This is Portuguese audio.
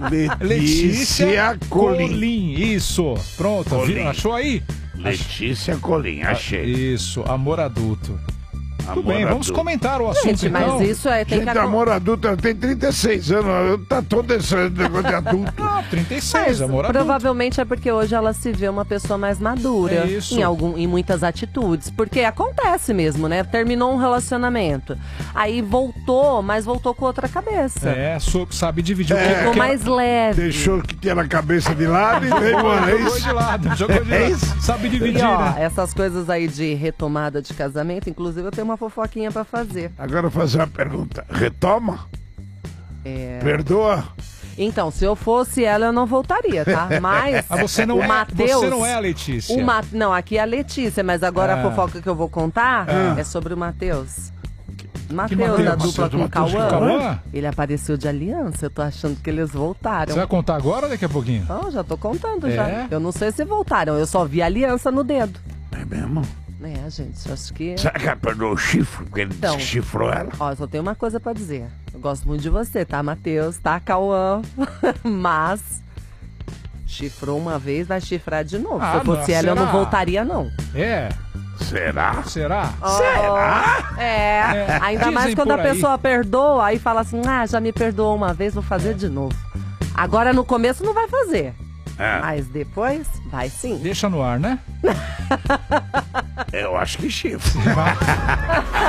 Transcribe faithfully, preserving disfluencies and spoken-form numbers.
Letícia Colim. Colim. Isso. Pronto. Colim. Achou aí? Letícia Colim, achei. Isso, amor adulto. Tudo Amor bem, vamos adulto. comentar o assunto, Gente, mas então. isso é... Tem Gente, que... amor adulto, ela tem trinta e seis anos, tá todo esse negócio de adulto. Ah, trinta e seis, Mas, amor adulto. provavelmente é porque hoje ela se vê uma pessoa mais madura É isso. em, algum, em muitas atitudes. Porque acontece mesmo, né? Terminou um relacionamento. Aí voltou, mas voltou com outra cabeça. É, so- sabe dividir o que Ficou que- mais leve. Deixou que tinha na cabeça de lado e veio, mano, é Jogou isso? de lado, jogou de É lado. isso? Sabe E dividir, ó, né? essas coisas aí de retomada de casamento, inclusive eu tenho uma fofoquinha pra fazer. Agora eu vou fazer uma pergunta. Retoma? É... Perdoa? Então, se eu fosse ela, eu não voltaria, tá? Mas Ah, você não o é, Matheus... você não é a Letícia. O Ma... Não, aqui é a Letícia, mas agora Ah. a fofoca que eu vou contar Ah. é sobre o Matheus. Matheus, Matheus? da dupla Matheus, com o Matheus Cauã. com Cauã? Ele apareceu de aliança, eu tô achando que eles voltaram. Você vai contar agora ou daqui a pouquinho? Não, já tô contando É? já. Eu não sei se voltaram, eu só vi a aliança no dedo. É mesmo? É, gente, eu acho que... Será que ela perdeu o chifre? Porque ele Então. chifrou ela? Ó, eu só tenho uma coisa pra dizer. Eu gosto muito de você, tá, Matheus? Tá, Cauã? Mas... Chifrou uma vez, vai chifrar de novo. Ah, Se eu fosse não, ela, eu não será? voltaria, não. É. Será? Será? Será? É, É, ainda dizem mais quando por a aí. pessoa perdoa, aí fala assim, ah, já me perdoou uma vez, vou fazer de novo. Agora no começo não vai fazer, É, mas depois vai sim. Deixa no ar, né? eu acho que chifre.